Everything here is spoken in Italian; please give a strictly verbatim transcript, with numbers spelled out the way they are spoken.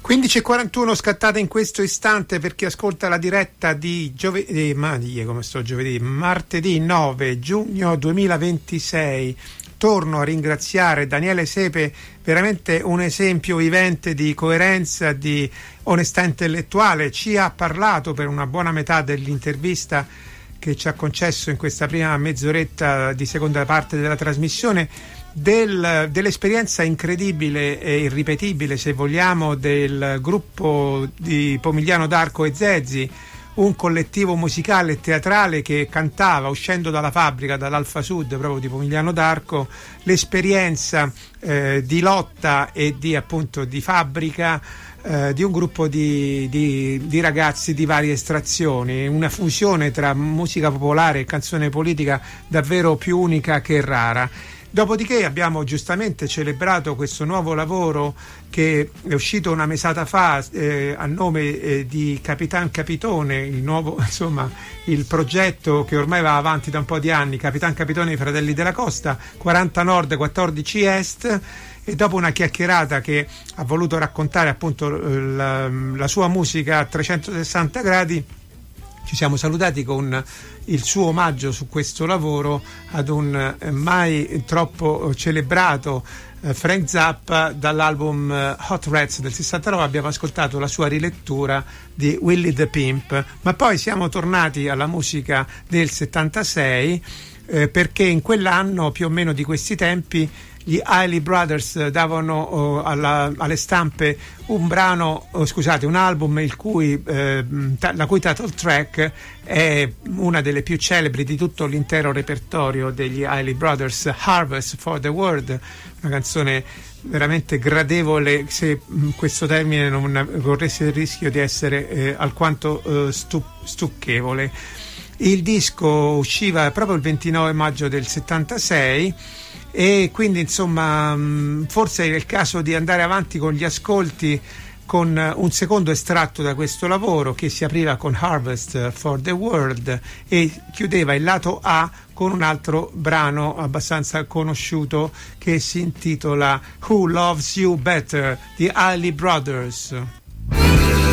quindici e quarantuno scattate in questo istante per chi ascolta la diretta di giovedì, ma come sto giovedì, martedì nove giugno duemilaventisei. Torno a ringraziare Daniele Sepe, veramente un esempio vivente di coerenza, di onestà intellettuale. Ci ha parlato per una buona metà dell'intervista che ci ha concesso in questa prima mezz'oretta di seconda parte della trasmissione del, dell'esperienza incredibile e irripetibile, se vogliamo, del gruppo di Pomigliano d'Arco e Zezzi, un collettivo musicale e teatrale che cantava uscendo dalla fabbrica, dall'Alfa Sud proprio di Pomigliano d'Arco, l'esperienza eh, di lotta e di appunto di fabbrica eh, di un gruppo di, di, di ragazzi di varie estrazioni, una fusione tra musica popolare e canzone politica davvero più unica che rara. Dopodiché abbiamo giustamente celebrato questo nuovo lavoro che è uscito una mesata fa eh, a nome eh, di Capitan Capitone, il nuovo, insomma, il progetto che ormai va avanti da un po' di anni, Capitan Capitone e i Fratelli della Costa, quaranta Nord, quattordici Est. E dopo una chiacchierata che ha voluto raccontare appunto la, la sua musica a trecentosessanta gradi, ci siamo salutati con il suo omaggio su questo lavoro ad un eh, mai troppo celebrato eh, Frank Zappa dall'album eh, Hot Rats del sessantanove. Abbiamo ascoltato la sua rilettura di Willie the Pimp, ma poi siamo tornati alla musica del settantasei eh, perché in quell'anno, più o meno di questi tempi, gli Isley Brothers davano oh, alla, alle stampe un brano, oh, scusate, un album il cui, eh, ta- la cui title track è una delle più celebri di tutto l'intero repertorio degli Isley Brothers, Harvest for the World, una canzone veramente gradevole, se mh, questo termine non corresse il rischio di essere eh, alquanto eh, stu- stucchevole. Il disco usciva proprio il ventinove maggio del settantasei e quindi insomma forse è il caso di andare avanti con gli ascolti con un secondo estratto da questo lavoro che si apriva con Harvest for the World e chiudeva il lato A con un altro brano abbastanza conosciuto che si intitola Who Loves You Better, di Isley Brothers.